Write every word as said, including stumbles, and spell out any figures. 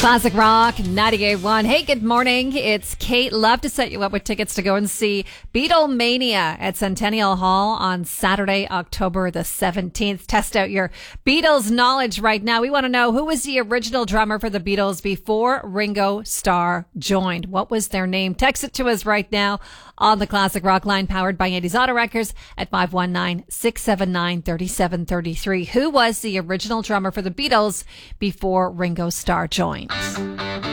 Classic Rock ninety-eight point one. Hey, good morning. It's Kate. Love to set you up with tickets to go and see Beatlemania at Centennial Hall on Saturday, October the seventeenth. Test out your Beatles knowledge right now. We want to know, who was the original drummer for the Beatles before Ringo Starr joined? What was their name? Text it to us right now on the Classic Rock line, powered by Andy's Auto Wreckers at five one nine, six seven nine, three seven three three. Who was the original drummer for the Beatles before Ringo Starr joined?